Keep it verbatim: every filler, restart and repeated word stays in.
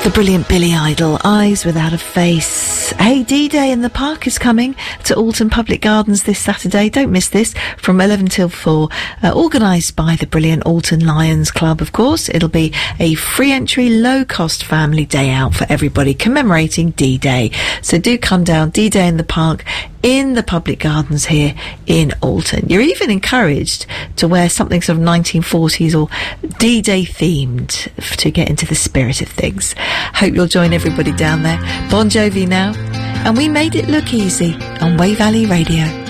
The brilliant Billy Idol, Eyes Without a Face. Hey, D-Day in the Park is coming to Alton Public Gardens this Saturday. Don't miss this, from eleven till four. Uh, organised by the brilliant Alton Lions Club, of course. It'll be a free entry, low-cost family day out for everybody, commemorating D-Day. So do come down, D-Day in the Park, in the public gardens here in Alton. You're even encouraged to wear something sort of nineteen forties or D-Day themed to get into the spirit of things. Hope you'll join everybody down there. Bon Jovi now, and We Made It Look Easy on Way Valley Radio.